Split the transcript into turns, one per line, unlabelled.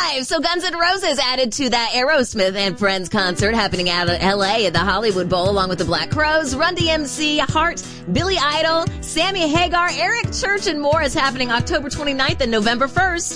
live. So Guns N' Roses added to that Aerosmith and Friends concert happening out of L.A. at the Hollywood Bowl, along with the Black Crowes, Run DMC, Heart, Billy Idol, Sammy Hagar, Eric Church, and more is happening October 29th and November 1st.